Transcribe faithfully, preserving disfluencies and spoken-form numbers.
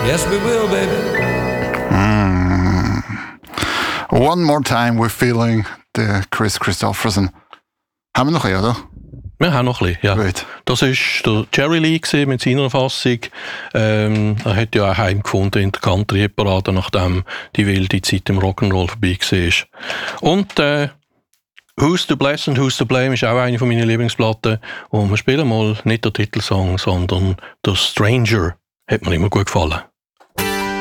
Yes, we will, baby. Mm. One more time we're feeling the Chris Christopherson. Haben wir noch ein, oder? Wir haben noch ein bisschen, ja. Gut. Das war der Jerry Lee mit seiner Fassung. Ähm, er hat ja auch heimgefunden in der Country-Parade, nachdem die wilde Zeit im Rock'n'Roll vorbei war. Und äh, Who's to Bless and Who's to Blame ist auch eine meiner Lieblingsplatten. Und wir spielen mal nicht den Titelsong, sondern der Stranger. Hat mir immer gut gefallen.